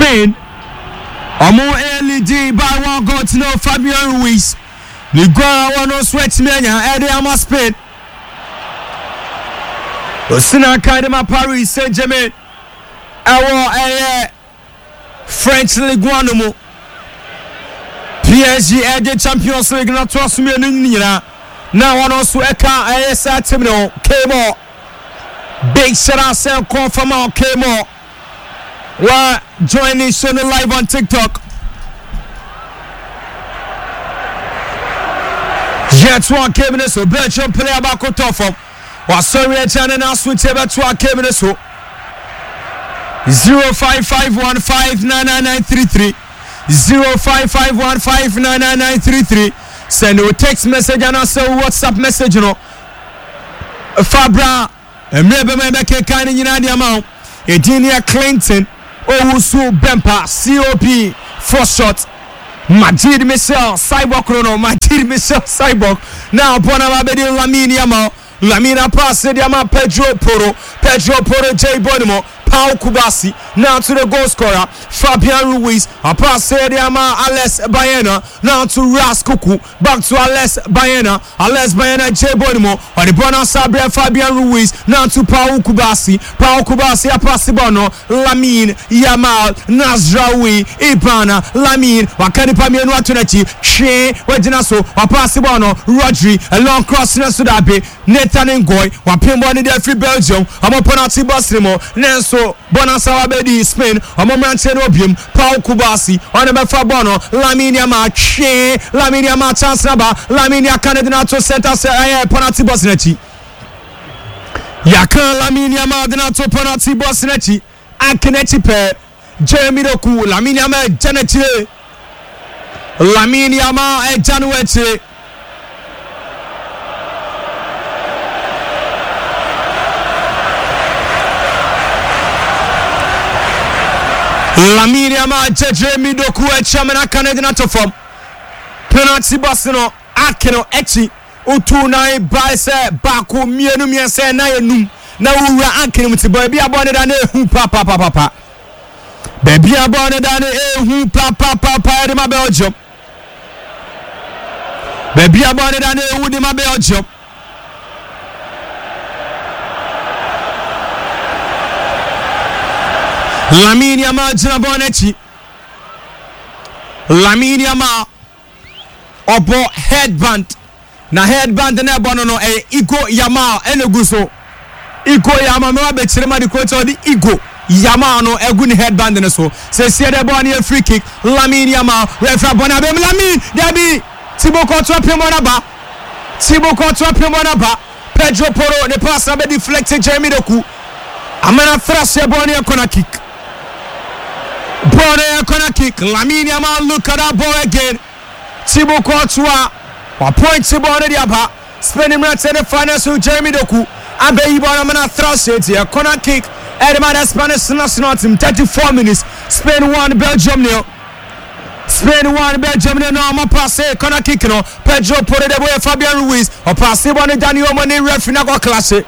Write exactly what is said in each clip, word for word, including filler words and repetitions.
Spain. Omo L D by one goal to no Fabian Ruiz. Liguara one no sweat mania Eddie Ama Spain. Osina Kadema Paris Saint-Germain. Our uh, French Ligue one mo. P S G Eddie Champions League na to asumi nnyina. Now one also eka A S A team no K-Mo. Big shout out say confirm on K-Mo. Wa joining show live on TikTok. Jet one came in so Belgium player back on top of. Wa sorry channel now switch over to our came in so zero five five one five nine nine nine three three zero five five one five nine nine nine three three. Send a text message and also WhatsApp message, you know. Fabra, and maybe maybe kind of you know the amount. Edenia Clinton, Owusu Bempa, C O P, first shot. Majid Michel, Cyborg, no, Majid Michel, Cyborg. Now, Bonabedi Lamine Yamal, Lamina pass the Yama Pedro Poro, Pedro Poro J Bonimo. Pau Kubasi, now to the goal scorer, Fabian Ruiz, a pass the Yama Ales Baena, now to Ras Kuku, back to Ales Baena, Ales Baena J Bonimo, or the Bona Sabria Fabian Ruiz, now to Pau Kubasi, Pau Kubasi, a pass Bono, Lamine, Yamal, Nazraoui, Ibana, Lamine, Wakani Pamian Watunechi, She, Wajinaso, a pass Bono, Rodri, a long cross in Sudabe, Nathan Ngoy, Wapimboni de Free Belgium, I'm a penalty Bosimo, Nenso. Bonasa Bedi Spain, a moment obium, Paul Kubasi, on the Fabono, Laminia Mache, Laminia Machanaba, Laminia Canadinato Center, Penalty Bosnetti. Yakan Laminia Madinato Penalty Bosnetti, Akenechi Pe, Jeremy Doku, Laminia Ma Janetti, Laminia Ma e Januetti. Lamine Yamal Jeremy Doku Echamena Canadian to form penalty Bosino Akeno Echi Utu nine by say Baku Mienu Miense na yenum na wura Akeno mti baby abone da na ehu papa papa papa baby abone da na ehu papa papa de ma Belgium baby abone da na ehu de ma Belgium Lamine Yamal jina bonechi Lamine Yamal obo headband na headband na bono no e Igo Yamal eneguso Igo Yamal me be chirema di coach odi Igo Yamal no egu ni headband ne so se se de bone e free kick Lamine Yamal refa bona be Lamine debi Thibaut Courtois pemona ba Thibaut Courtois pemona ba Pedro Porro ne pass na be deflected Jeremy Doku amana thrust e bone e corner kick Ball corner kick. Lamine Yamal look at that ball again. Thibaut Courtois. One point Thibaut on the upper. Spending minutes in the final to Jeremy Doku. And baby ball I'm gonna thrust it here. Corner kick. Edmund Spanish national team. thirty-four minutes. Spain one Belgium nil. Spain one Belgium nil. No, I'm a pass it. Corner kick no. Pedro Porro de boy Fabian Ruiz. Or pass it one Daniel Mane ref na go class it.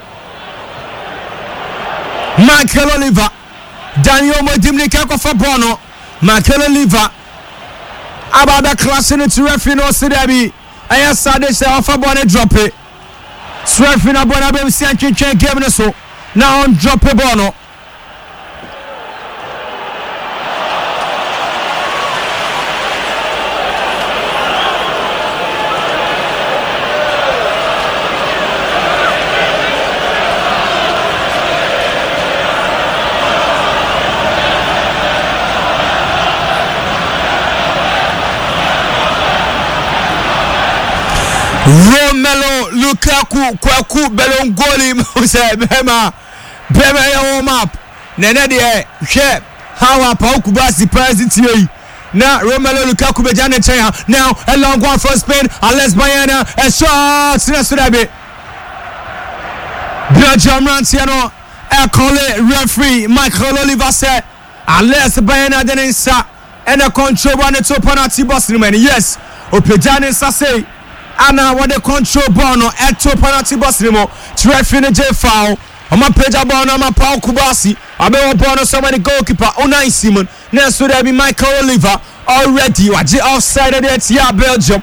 Michael Oliver. Daniel Modimni Kako for Bono, Michael Oliver, Ababa class in it to referee no Sidabi. I have said this offer Bonnet drop it. Swerfing a Bonabem Sanchin game so now on drop a Bono. Romelu Lukaku Kwaku Belongoli Mose Bema Bema ya warm up Nene de she how Paul Kubasi president here now Romelu Lukaku bejane chaya now a long one for Spain Ales Baena a shot Sinasudabe Belgium Ranciano a call referee Michael Oliver said Ales Baena denisa and a control one to penalty boss yes Opejane Sase Ana what the control ball no eto penalty box ni mo referee ne J foul o ma peja ball no ma Paul Kubasi abe wo ball no somebody goalkeeper Unai Simon Next to there be Michael Oliver already. Waji offside there tia Belgium.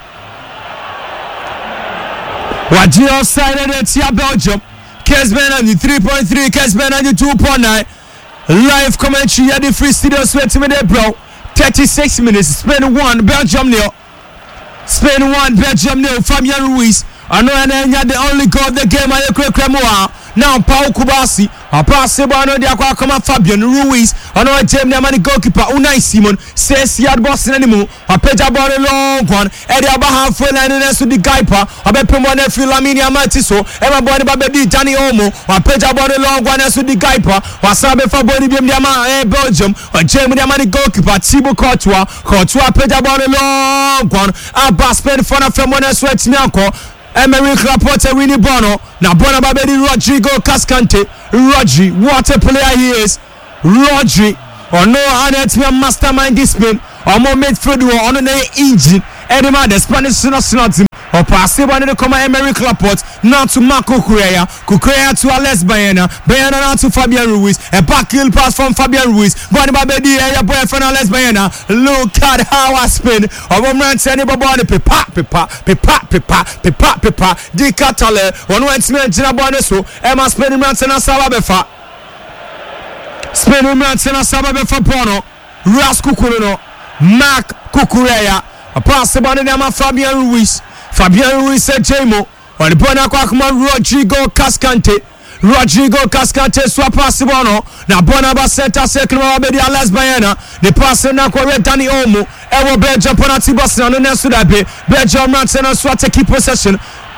Waji offside there tia Belgium. Kesben on the three point three, Kesben on the two point nine. Live commentary at the Free Studio Sweat me there, bro. thirty-six minutes, Spain one, Belgium nil. Spain one, Belgium nil. Fabian Ruiz. I know and the only goal of the game. I know now Paul Kubasi. I pass the ball on the aqua come Fabian Ruiz. I know James Namani goalkeeper Unai Simon says he had boss anymore. I page about a long one. Eddie Abaha full and then to the Gaipa. I bet Pimone Filamini Amatiso. Emma Body Baby Danny Omo. I page about a long one as to the Gaipa. Wasabe for Body Biama Belgium. Or James Namani goalkeeper Thibaut Courtois. Courtois page about a long one. Abbas spent for a Femona Sweat Mianco. Emery Laporte Winnie Bono. Now Bono Babedi Rodrigo Cascante. Rodri, what a player he is. Rodri. Or no Anet me mastermind this spin. Or more midfield or on the engine. Any man the Spanish not him. Or pass it one to come Emery Laporte. Now to Marco Cucurella. Cucurella to Alex Bayena. Bayena now to Fabian Ruiz. A backheel pass from Fabian Ruiz. Bono Babedi your boyfriend Alex Bayena. Look at how I spin. Or one man saying about Pepa Pepa Pepa Pepa Pepa Pepa Di Catale. One went to me and Gina Boneso. Emma spinning man and Sababefa. Spinning man and Sababefa Bono. Ras Cucurino. Mark Cucurella. A pass the ball in the Fabian Ruiz. Fabian Ruiz said Jamo. On the Bona Quackman Rodrigo Cascante. Rodrigo Cascante swap pass the ball. Now Bonaba center second Abedi Alex Bayena. The pass now correct Danny Omo. Ewo Belgium penalty box on the next to that be. Belgium Ranson and swat to keep possession.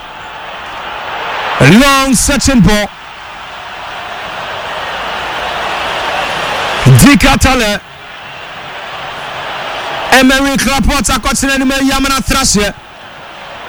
A long searching ball. Di Catale. Emery Laporte a continué Yamana Thrasher.